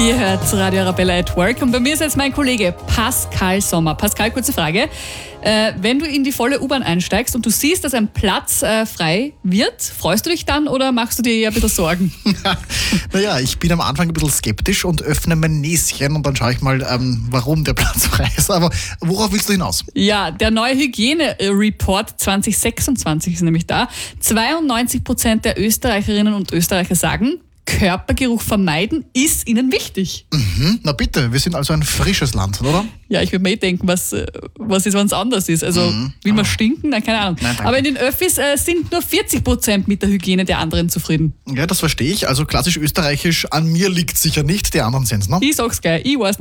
Ihr hört Radio Arabella at Work und bei mir ist jetzt mein Kollege Pascal Sommer. Pascal, kurze Frage. Wenn du in die volle U-Bahn einsteigst und du siehst, dass ein Platz frei wird, freust du dich dann oder machst du dir eher ein bisschen Sorgen? Naja, ich bin am Anfang ein bisschen skeptisch und öffne mein Näschen und dann schaue ich mal, warum der Platz frei ist. Aber worauf willst du hinaus? Ja, der neue Hygiene-Report 2026 ist nämlich da. 92% der Österreicherinnen und Österreicher sagen, Körpergeruch vermeiden ist ihnen wichtig. Na bitte, wir sind also ein frisches Land, oder? Ja, ich würde mir denken, was ist, wenn es anders ist. Also will man stinken? Nein, keine Ahnung. Nein, danke. Aber in den Öffis sind nur 40% mit der Hygiene der anderen zufrieden. Ja, das verstehe ich. Also klassisch österreichisch, an mir liegt sicher nicht, die anderen sind's, ne? Ich sag's gleich, ich weiß